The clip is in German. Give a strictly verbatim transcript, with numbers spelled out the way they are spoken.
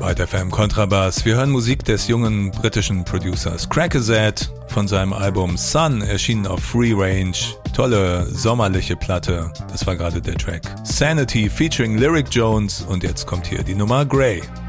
Byte F M Kontrabass. Wir hören Musik des jungen britischen Producers Crackazad von seinem Album Sun, erschienen auf Free Range. Tolle sommerliche Platte. Das war gerade der Track Sanity featuring Lyric Jones und jetzt kommt hier die Nummer Grey.